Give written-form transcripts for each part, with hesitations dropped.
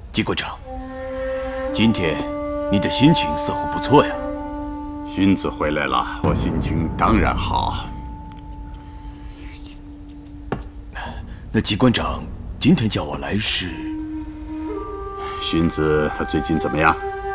机关长，今天你的心情似乎不错呀。 荀子回来了，我心情当然好。 那机关长今天叫我来是？ 荀子他最近怎么样？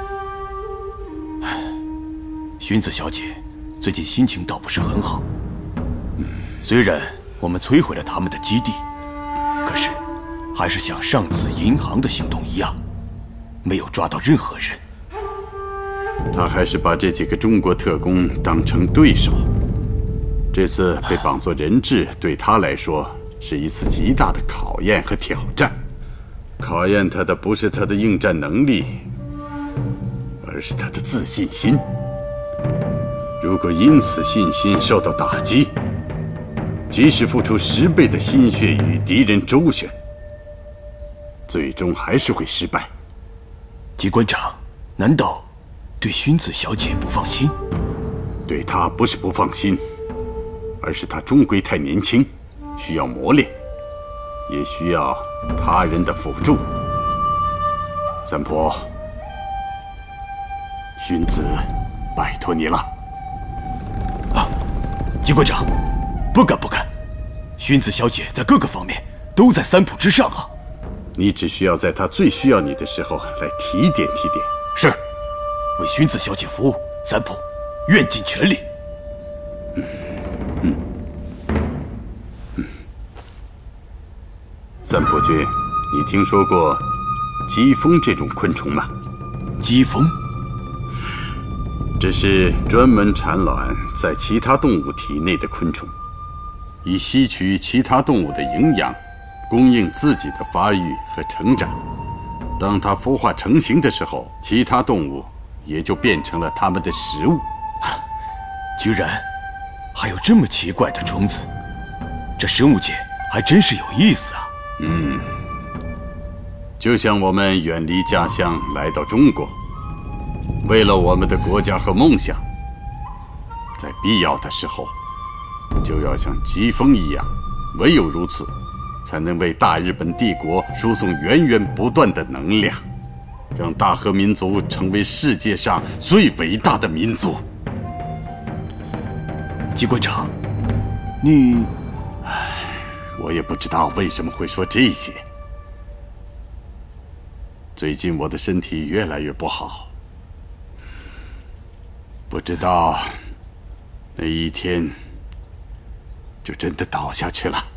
荀子小姐最近心情倒不是很好。虽然我们摧毁了他们的基地，可是还是像上次银行的行动一样，没有抓到任何人。 他还是把这几个中国特工当成对手。这次被绑作人质，对他来说是一次极大的考验和挑战。考验他的不是他的应战能力，而是他的自信心。如果因此信心受到打击，即使付出10倍的心血与敌人周旋，最终还是会失败。 机关长，难道对荀子小姐不放心？ 对她不是不放心，而是她终归太年轻，需要磨练，也需要他人的辅助。三婆，荀子，拜托你了。 机关长，不敢不敢，荀子小姐在各个方面都在三浦之上啊。 你只需要在她最需要你的时候来提点提点。 是，为荀子小姐服务，三浦愿尽全力。 三浦君，你听说过鸡蜂这种昆虫吗？ 鸡蜂？ 这是专门产卵在其他动物体内的昆虫，以吸取其他动物的营养，供应自己的发育和成长。当它孵化成型的时候，其他动物也就变成了它们的食物。 居然还有这么奇怪的虫子，这生物界还真是有意思啊。 就像我们远离家乡来到中国，为了我们的国家和梦想，在必要的时候就要像疾风一样，唯有如此才能为大日本帝国输送源源不断的能量，让大和民族成为世界上最伟大的民族。 机关长，你…… 我也不知道为什么会说这些。最近我的身体越来越不好，不知道那一天就真的倒下去了。